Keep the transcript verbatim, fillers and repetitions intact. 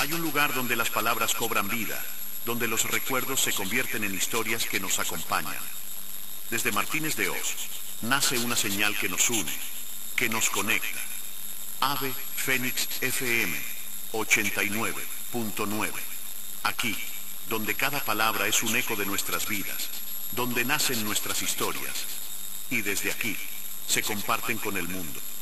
Hay un lugar donde las palabras cobran vida, donde los recuerdos se convierten en historias que nos acompañan. Desde Martínez de Oz, nace una señal que nos une, que nos conecta. Ave Fénix F M ochenta y nueve punto nueve. Aquí, donde cada palabra es un eco de nuestras vidas, donde nacen nuestras historias, y desde aquí se comparten con el mundo.